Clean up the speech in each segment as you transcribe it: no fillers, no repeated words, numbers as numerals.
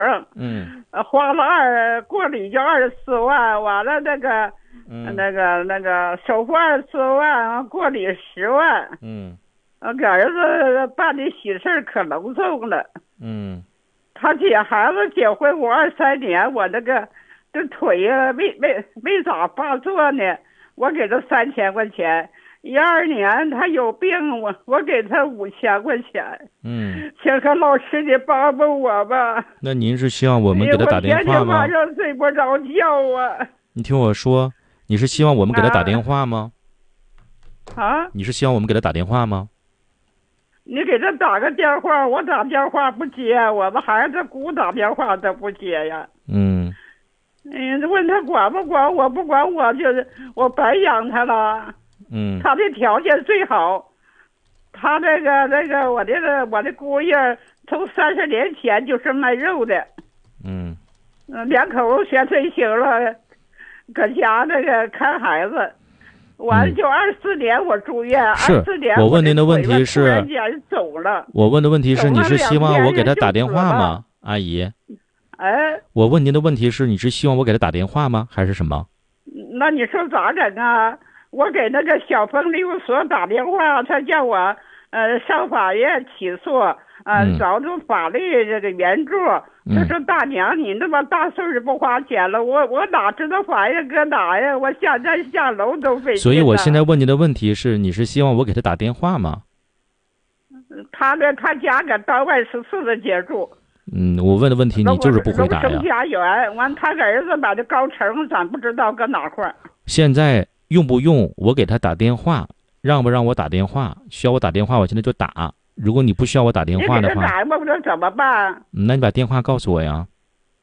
花了过礼就24万，完了那个首付24万，过礼10万。给儿子办的喜事可隆重了。他孩子结婚我23年，我这腿呀没咋发作呢，我给他3000块钱。12年他有病，我给他5000块钱。请和老师你帮帮我吧。 那您是希望我们给他打电话吗？ 我天天晚上睡不着觉啊。 你听我说，你是希望我们给他打电话吗？你是希望我们给他打电话吗？ 你给他打个电话，我打电话不接，我们孩子姑打电话都不接呀。问他管不管，我不管，我白养他了。他的条件最好，他我的姑爷从30年前就是卖肉的。两口学退休了，搁家看孩子。完了就24年我住院，24年我问您的问题是， 突然间走了。 我问的问题是，你是希望我给他打电话吗，阿姨？我问您的问题是，你是希望我给他打电话吗，还是什么？ 那你说咋整啊？我给那个小峰律师所打电话，他叫我上法院起诉，找出法律这个援助。他说大娘，你那么大岁数不花钱了，我哪知道法院搁哪呀？我下站下楼都费劲。 所以我现在问你的问题是，你是希望我给他打电话吗？ 他家搁单位14的接住。 我问的问题你就是不回答呀。 荣家园，完他儿子把这高层咱不知道搁哪块。 现在用不用我给他打电话？让不让我打电话？需要我打电话，我现在就打。如果你不需要我打电话的话， 你给他打，我不知道怎么办。 那你把电话告诉我呀。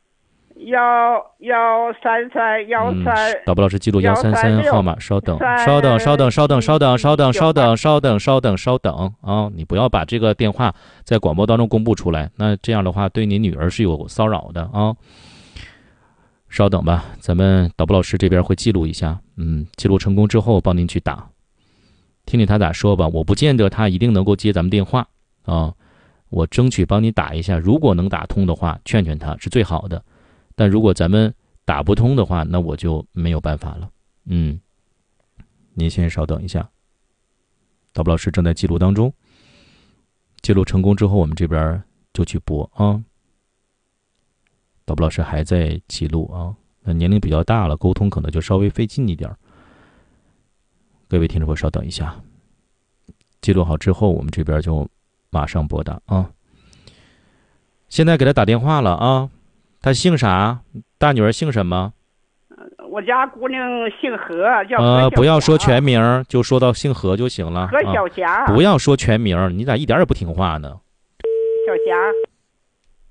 113313。 导播老师记录133号码，稍等啊！你不要把这个电话在广播当中公布出来，那这样的话对你女儿是有骚扰的啊。稍等吧，咱们导播老师这边会记录一下，记录成功之后帮您去打。听听他咋说吧，我不见得他一定能够接咱们电话啊，我争取帮你打一下，如果能打通的话，劝劝他是最好的。但如果咱们打不通的话，那我就没有办法了。您先稍等一下，导播老师正在记录当中，记录成功之后，我们这边就去播啊。导播老师还在记录啊，那年龄比较大了，沟通可能就稍微费劲一点。各位听众朋友，稍等一下，记录好之后，我们这边就马上拨打啊。现在给他打电话了啊，他姓啥？大女儿姓什么？ 我家姑娘姓何，叫何小霞。 不要说全名，就说到姓何就行了。 何小霞。 不要说全名，你咋一点也不听话呢？ 小霞。